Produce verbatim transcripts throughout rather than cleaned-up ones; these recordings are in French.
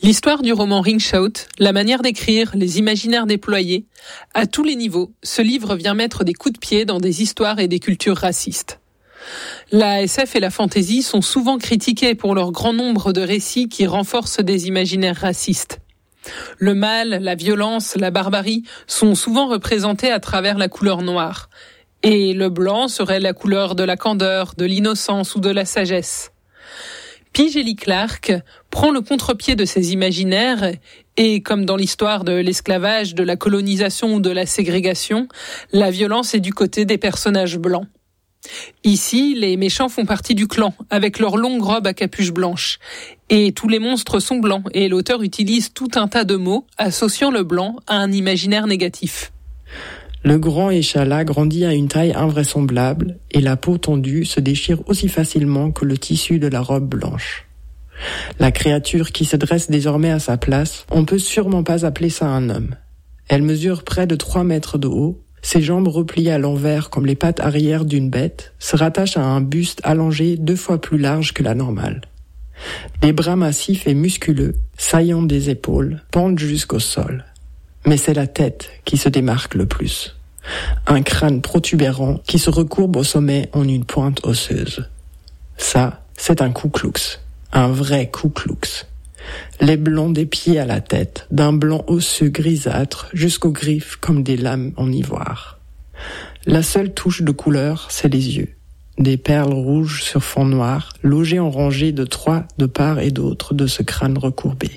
L'histoire du roman Ring Shout, la manière d'écrire, les imaginaires déployés, à tous les niveaux, ce livre vient mettre des coups de pied dans des histoires et des cultures racistes. La S F et la fantasy sont souvent critiquées pour leur grand nombre de récits qui renforcent des imaginaires racistes. Le mal, la violence, la barbarie sont souvent représentés à travers la couleur noire. Et le blanc serait la couleur de la candeur, de l'innocence ou de la sagesse. P. Djeli Clark prend le contre-pied de ces imaginaires et, comme dans l'histoire de l'esclavage, de la colonisation ou de la ségrégation, la violence est du côté des personnages blancs. Ici, les méchants font partie du clan, avec leurs longues robes à capuche blanche. Et tous les monstres sont blancs, et l'auteur utilise tout un tas de mots associant le blanc à un imaginaire négatif. Le grand échalas grandit à une taille invraisemblable et la peau tendue se déchire aussi facilement que le tissu de la robe blanche. La créature qui se dresse désormais à sa place, on peut sûrement pas appeler ça un homme. Elle mesure près de trois mètres de haut, ses jambes repliées à l'envers comme les pattes arrière d'une bête se rattachent à un buste allongé deux fois plus large que la normale. Les bras massifs et musculeux, saillants des épaules, pendent jusqu'au sol. Mais c'est la tête qui se démarque le plus. Un crâne protubérant qui se recourbe au sommet en une pointe osseuse. Ça, c'est un Ku Klux. Un vrai Ku Klux. Les blancs des pieds à la tête, d'un blanc osseux grisâtre jusqu'aux griffes comme des lames en ivoire. La seule touche de couleur, c'est les yeux. Des perles rouges sur fond noir, logées en rangées de trois de part et d'autre de ce crâne recourbé.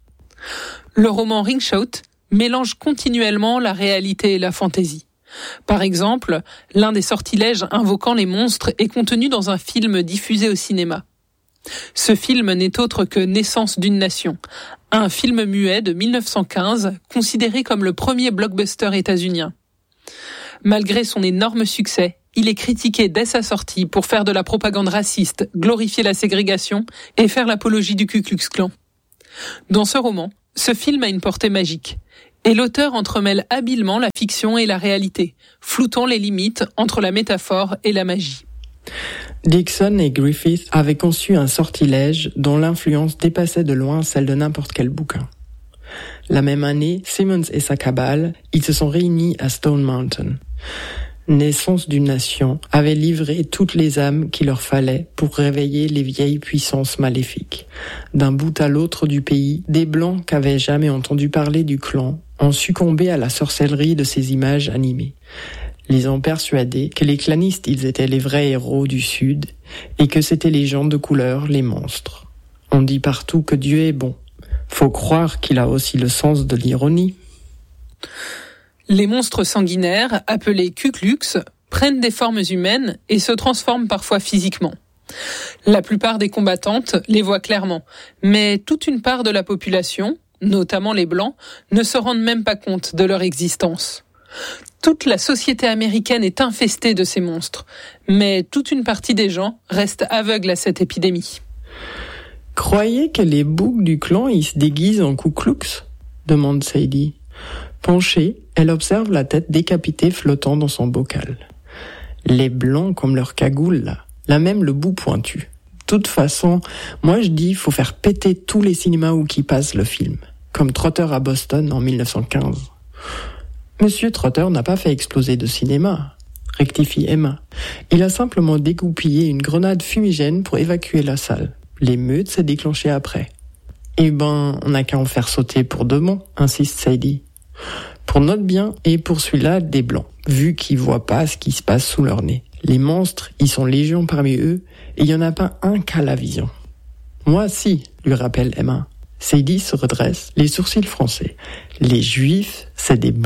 Le roman Ring Shout mélange continuellement la réalité et la fantaisie. Par exemple, l'un des sortilèges invoquant les monstres est contenu dans un film diffusé au cinéma. Ce film n'est autre que Naissance d'une nation, un film muet de mille neuf cent quinze, considéré comme le premier blockbuster états-unien. Malgré son énorme succès, il est critiqué dès sa sortie pour faire de la propagande raciste, glorifier la ségrégation et faire l'apologie du Ku Klux Klan. Dans ce roman, ce film a une portée magique. Et l'auteur entremêle habilement la fiction et la réalité, floutant les limites entre la métaphore et la magie. Dixon et Griffith avaient conçu un sortilège dont l'influence dépassait de loin celle de n'importe quel bouquin. La même année, Simmons et sa cabale, ils se sont réunis à Stone Mountain. Naissance d'une nation avait livré toutes les âmes qu'il leur fallait pour réveiller les vieilles puissances maléfiques. D'un bout à l'autre du pays, des Blancs qu'avaient jamais entendu parler du clan ont succombé à la sorcellerie de ces images animées, les ont persuadés que les clanistes ils étaient les vrais héros du Sud et que c'étaient les gens de couleur les monstres. On dit partout que Dieu est bon. Faut croire qu'il a aussi le sens de l'ironie. Les monstres sanguinaires, appelés Ku Klux, prennent des formes humaines et se transforment parfois physiquement. La plupart des combattantes les voient clairement, mais toute une part de la population, notamment les Blancs, ne se rendent même pas compte de leur existence. Toute la société américaine est infestée de ces monstres, mais toute une partie des gens restent aveugles à cette épidémie. Croyez que les boucs du clan ils se déguisent en Ku Klux ? Demande Sadie. Penchée, elle observe la tête décapitée flottant dans son bocal. Les blancs comme leur cagoule là, là même le bout pointu. De toute façon, moi je dis faut faire péter tous les cinémas où qui passe le film, comme Trotter à Boston en mille neuf cent quinze. Monsieur Trotter n'a pas fait exploser de cinéma, rectifie Emma. Il a simplement dégoupillé une grenade fumigène pour évacuer la salle. L'émeute s'est déclenchée après. Eh ben, on n'a qu'à en faire sauter pour de bon, insiste Sadie. Pour notre bien et pour celui-là des Blancs, vu qu'ils voient pas ce qui se passe sous leur nez. Les monstres, ils sont légion parmi eux, et il y en a pas un qu'à la vision. Moi, si, lui rappelle Emma. Sadie se redresse, les sourcils froncés. Les Juifs, c'est des Blancs ?